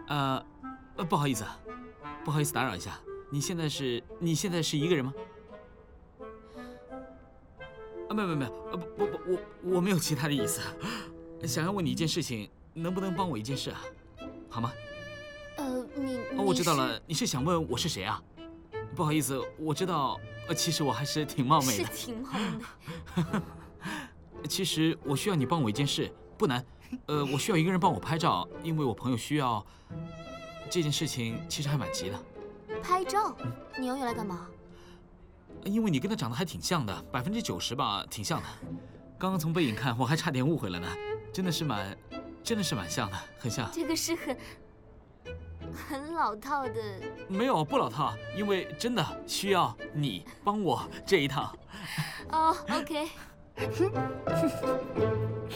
不好意思，不好意思打扰一下，你现在是一个人吗？没有，我没有其他的意思，想要问你一件事情，能不能帮我一件事啊？好吗？ 你我知道了，你是想问我是谁啊？不好意思，我知道，其实我还是挺冒昧的。 是挺冒昧。 其实我需要你帮我一件事，不难。我需要一个人帮我拍照，因为我朋友需要。这件事情其实还蛮急的。 拍照？你要用来干嘛？ 因为你跟他长得还挺像的，90%吧，挺像的。刚刚从背影看，我还差点误会了呢。真的是蛮像的，很像。 这个是很老套的。 没有，不老套，因为真的需要你帮我这一趟。 哦，OK。